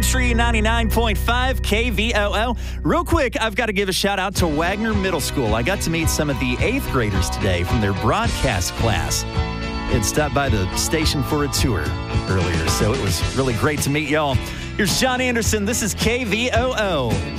Country 99.5 KVOO. Real quick, I've got to give a shout out to Wagner Middle School. I got to meet some of the 8th graders today from their broadcast class. It stopped by the station for a tour earlier, so it was really great to meet y'all. Here's John Anderson. This is KVOO.